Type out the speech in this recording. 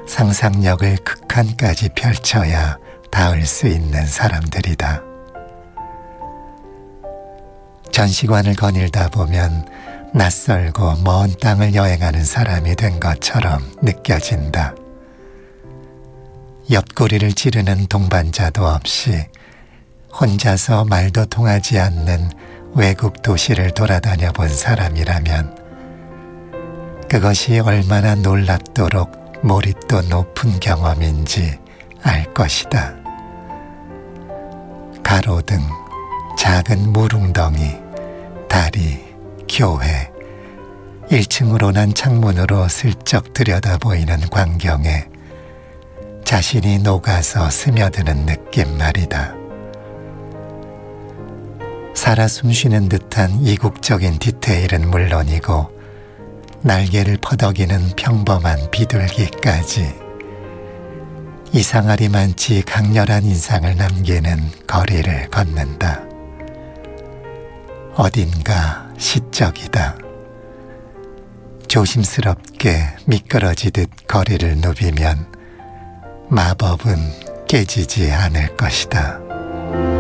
상상력을 극한까지 펼쳐야 닿을 수 있는 사람들이다. 전시관을 거닐다 보면 낯설고 먼 땅을 여행하는 사람이 된 것처럼 느껴진다. 옆구리를 찌르는 동반자도 없이 혼자서 말도 통하지 않는 외국 도시를 돌아다녀 본 사람이라면 그것이 얼마나 놀랍도록 몰입도 높은 경험인지 알 것이다. 가로등, 작은 물웅덩이, 다리, 교회, 1층으로 난 창문으로 슬쩍 들여다보이는 광경에 자신이 녹아서 스며드는 느낌 말이다. 살아 숨쉬는 듯한 이국적인 디테일은 물론이고 날개를 퍼덕이는 평범한 비둘기까지 이상하리만치 강렬한 인상을 남기는 거리를 걷는다. 어딘가 시적이다. 조심스럽게 미끄러지듯 거리를 누비면 마법은 깨지지 않을 것이다.